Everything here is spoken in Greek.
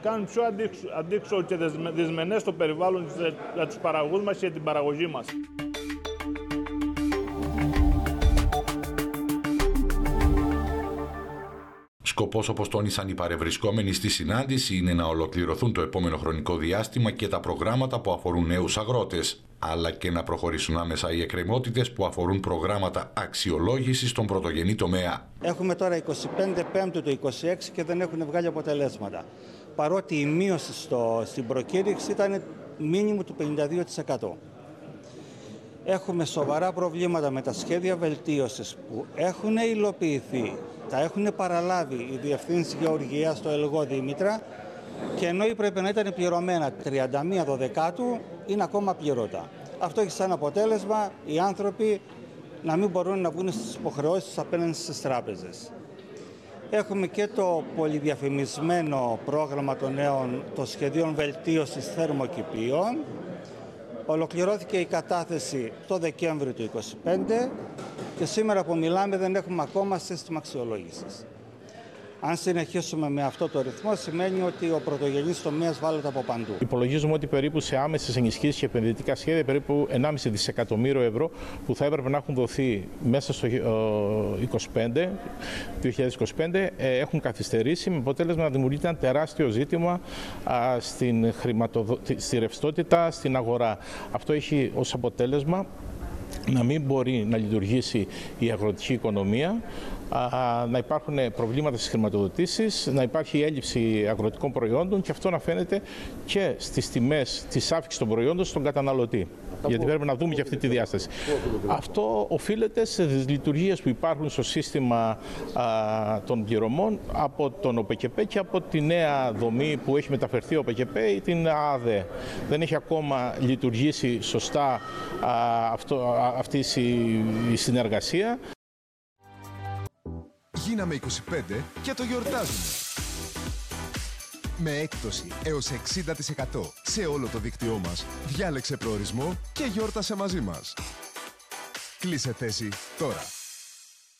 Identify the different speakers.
Speaker 1: κάνουν πιο αντίξωο και δυσμενές το περιβάλλον για τους παραγωγούς μας και την παραγωγή μας.
Speaker 2: Σκοπός, όπως τόνισαν οι παρευρισκόμενοι στη συνάντηση, είναι να ολοκληρωθούν το επόμενο χρονικό διάστημα και τα προγράμματα που αφορούν νέους αγρότες, αλλά και να προχωρήσουν άμεσα οι εκκρεμότητες που αφορούν προγράμματα αξιολόγησης στον πρωτογενή τομέα.
Speaker 3: Έχουμε τώρα 25 Πέμπτου το 26 και δεν έχουν βγάλει αποτελέσματα. Παρότι η μείωση στην προκήρυξη ήταν μίνιμου του 52%. Έχουμε σοβαρά προβλήματα με τα σχέδια βελτίωσης που έχουν υλοποιηθεί, τα έχουν παραλάβει οι διευθύνσεις γεωργίας στο Ελγό Δήμητρα και ενώ πρέπει να ήταν πληρωμένα 31 Δεκάτου, είναι ακόμα πληρώτα. Αυτό έχει σαν αποτέλεσμα οι άνθρωποι να μην μπορούν να βγουν στις υποχρεώσεις απέναντι στις τράπεζες. Έχουμε και το πολυδιαφημισμένο πρόγραμμα των νέων των σχεδίων βελτίωσης θερμοκηπίων. Ολοκληρώθηκε η κατάθεση το Δεκέμβριο του 2025 και σήμερα που μιλάμε δεν έχουμε ακόμα σύστημα αξιολόγησης. Αν συνεχίσουμε με αυτό το ρυθμό, σημαίνει ότι ο πρωτογενής τομέας βάλεται από παντού.
Speaker 4: Υπολογίζουμε ότι περίπου σε άμεσες ενισχύσεις και επενδυτικά σχέδια περίπου 1,5 δισεκατομμύριο ευρώ που θα έπρεπε να έχουν δοθεί μέσα στο 2025 έχουν καθυστερήσει, με αποτέλεσμα να δημιουργείται ένα τεράστιο ζήτημα στη ρευστότητα στην αγορά. Αυτό έχει ως αποτέλεσμα να μην μπορεί να λειτουργήσει η αγροτική οικονομία, να υπάρχουν προβλήματα στις χρηματοδοτήσεις, να υπάρχει έλλειψη αγροτικών προϊόντων και αυτό να φαίνεται και στις τιμές της αύξησης των προϊόντων στον καταναλωτή. Γιατί πρέπει να δούμε και αυτή τη διάσταση. Αυτό οφείλεται σε λειτουργίες που υπάρχουν στο σύστημα των πληρωμών από τον ΟΠΕΚΕΠΕ και από τη νέα δομή που έχει μεταφερθεί ο ΟΠΕΚΕΠΕ ή την ΑΔΕ. Δεν έχει ακόμα λειτουργήσει σωστά αυτή η συνεργασία.
Speaker 5: Γίναμε 25 και το γιορτάζουμε. Με έκπτωση έως 60% σε όλο το δίκτυό μας. Διάλεξε προορισμό και γιόρτασε μαζί μας. Κλείσε θέση τώρα.